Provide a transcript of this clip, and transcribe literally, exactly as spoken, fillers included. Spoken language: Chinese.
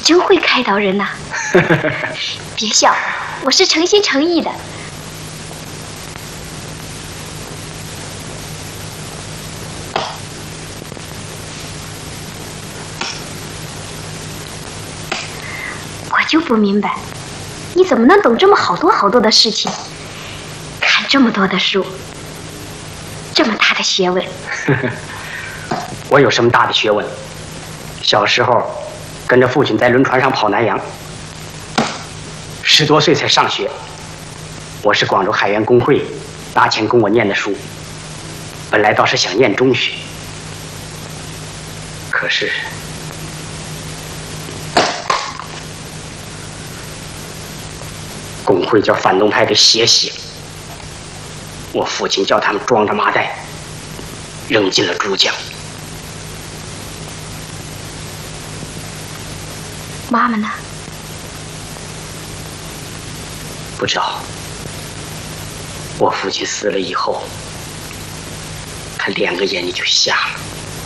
真会开导人呐！别笑，我是诚心诚意的。我就不明白，你怎么能懂这么好多好多的事情，看这么多的书，这么大的学问？ 我有什么大的学问？小时候跟着父亲在轮船上跑南洋，十多岁才上学。我是广州海员工会拿钱供我念的书，本来倒是想念中学，可是工会叫反动派的血洗，我父亲叫他们装着麻袋扔进了珠江。 妈妈呢？ 不知道。我父亲死了以后，他两个眼睛就瞎了。